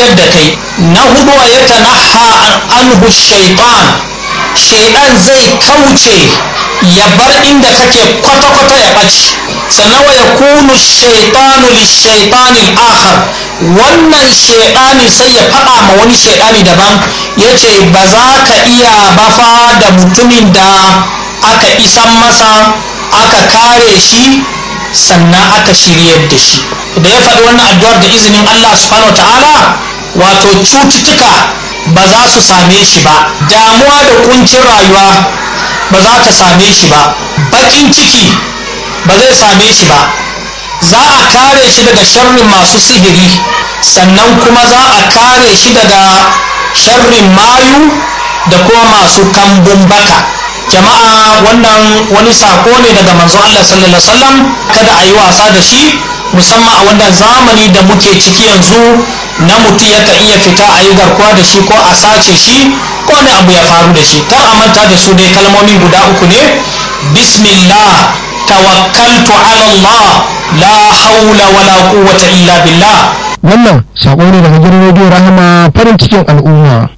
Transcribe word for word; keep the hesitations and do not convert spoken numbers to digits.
shiryar da kai. Na hudu wa yatanaha anhu shaytan, shaytan zai kauce ya bar inda kake kwata-kwata ya ɓace. Sannan wa yakunu shaytanu lishaytani akhar, wannan shaytani sai ya faɗa ma wani shaytani daban, yace ba za ka iya ba fa da mutumin da aka isan masa aka kare shi sannan aka shiryar da shi. Da ya faɗi wannan addu'ar da izinin Allah subhanahu ta'ala, wato cututtuka ba za su same shi ba, damuwa da kuncin rayuwa ba za ta same shi ba, bakin ciki ba zai same shi ba, za a kare shi daga sharrin masu sihiri, sannan kuma za a kare shi daga sharrin mayu da kuma masu kambun baka. Jama'a, wannan wani sako ne daga manzon Allah sallallahu alaihi wasallam, kada a yi wasa da shi, musamman a wannan zamani da muke ciki yanzu na mutum yakan iya fita a yi garkuwa da shi ko a sace shi ko wani abu ya faru da shi. Kar a manta da su dai kalmomi guda uku ne: bismillah, tawakkaltu ala Allah, la haula wala quwwata illa billah. Wannan sako ne daga gidan rediyo Rahama, farin cikin al'umma.